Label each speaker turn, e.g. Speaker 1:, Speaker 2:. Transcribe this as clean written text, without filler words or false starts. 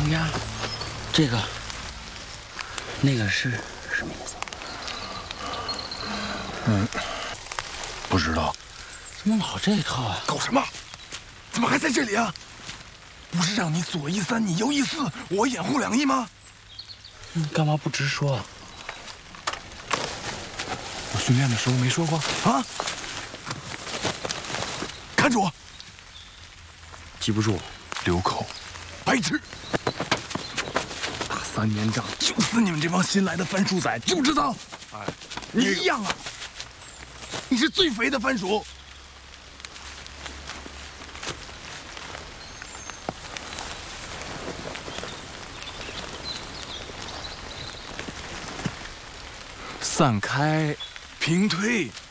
Speaker 1: 涂鸦，这个，那个是什么颜色？
Speaker 2: 不知道。
Speaker 1: 怎么老这一套啊？
Speaker 2: 搞什么？怎么还在这里啊？不是让你左一三，你右一四，我掩护两翼吗？
Speaker 1: 你干嘛不直说啊？
Speaker 2: 我训练的时候没说过啊！看住我！
Speaker 1: 记不住，
Speaker 2: 留口，白痴！打3年仗，就死你们这帮新来的番薯仔，知不知道？哎，你一样啊！你是最肥的番薯。散开，平推。